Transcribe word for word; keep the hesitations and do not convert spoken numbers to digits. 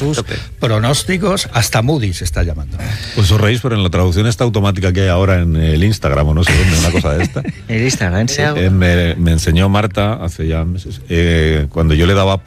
sus Fíjate. pronósticos, hasta Moody se está llamando. Pues os reís, pero en la traducción esta automática que hay ahora en el Instagram o no sé dónde, una cosa de esta. El Instagram, sí. Eh, me, me enseñó Marta hace ya meses, eh, cuando yo le daba